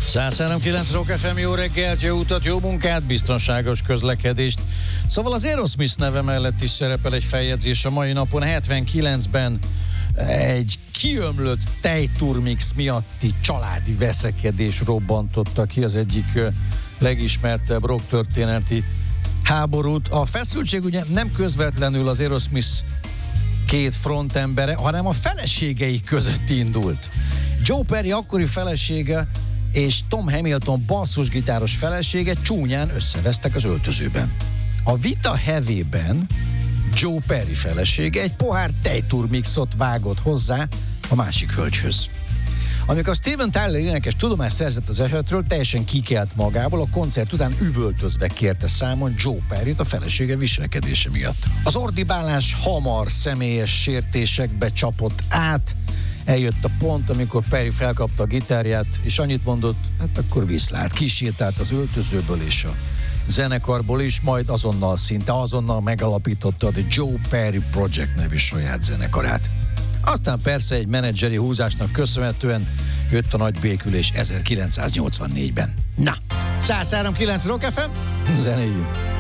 103.9 Rock FM, jó reggelt, jó utat, jó munkát, biztonságos közlekedést. Szóval az Aerosmith neve mellett is szerepel egy feljegyzés a mai napon. 79-ben egy kiömlött tejturmix miatti családi veszekedés robbantotta ki az egyik legismertebb rock történeti háborút. A feszültség ugye nem közvetlenül az Aerosmith két frontembere, hanem a feleségei között indult. Joe Perry akkori felesége és Tom Hamilton basszusgitáros felesége csúnyán összevesztek az öltözőben. A vita hevében Joe Perry felesége egy pohár tejturmixot vágott hozzá a másik hölgyhöz. Amikor Steven Tyler énekes tudomást szerzett az esetről, teljesen kikelt magából, a koncert után üvöltözve kérte számon Joe Perryt a felesége viselkedése miatt. Az ordibálás hamar személyes sértésekbe csapott át. Eljött a pont, amikor Perry felkapta a gitárját, és annyit mondott, hát akkor viszlát. Kisétált az öltözőből és a zenekarból is, majd szinte azonnal megalapította a The Joe Perry Project nevű saját zenekarát. Aztán persze egy menedzseri húzásnak köszönhetően jött a nagy békülés 1984-ben. Na, 103.9 Rock FM, zenéljünk!